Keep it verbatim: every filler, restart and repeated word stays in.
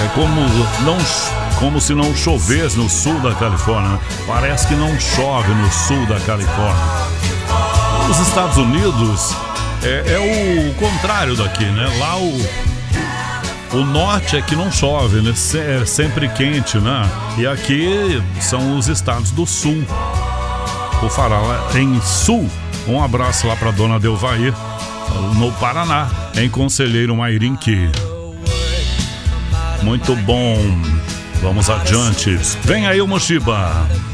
É como, não, como se não chovesse no sul da Califórnia, né? Parece que não chove no sul da Califórnia. Os Estados Unidos é, é o contrário daqui, né? Lá o, o norte é que não chove, né? É sempre quente, né? E aqui são os estados do sul. Vou falar em sul. Um abraço lá para dona Delvair, no Paraná, em Conselheiro Mairinque. Muito bom. Vamos adiante. Vem aí o Mochiba.